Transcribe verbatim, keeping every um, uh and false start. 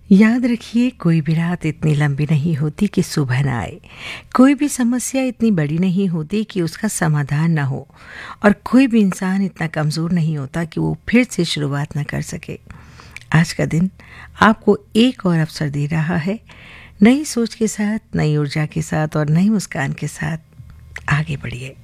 याद रखिए, कोई भी रात इतनी लंबी नहीं होती कि सुबह ना आए। कोई भी समस्या इतनी बड़ी नहीं होती कि उसका समाधान ना हो। और कोई भी इंसान इतना कमज़ोर नहीं होता कि वो फिर से शुरुआत ना कर सके। आज का दिन आपको एक और अवसर दे रहा है, नई सोच के साथ, नई ऊर्जा के साथ और नई मुस्कान के साथ आगे बढ़िए।